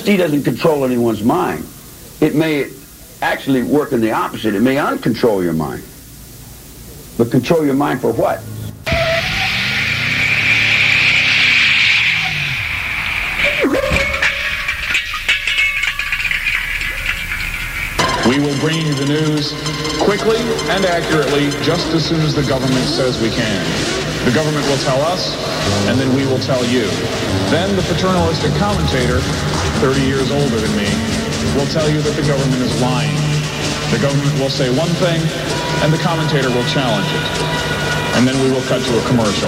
LSD doesn't control anyone's mind. It may actually work in the opposite. It may uncontrol your mind. But control your mind for what? We will bring you the news quickly and accurately just as soon as the government says we can. The government will tell us, and then we will tell you. Then the paternalistic commentator, 30 years older than me, will tell you that the government is lying. The government will say one thing, and the commentator will challenge it. And then we will cut to a commercial.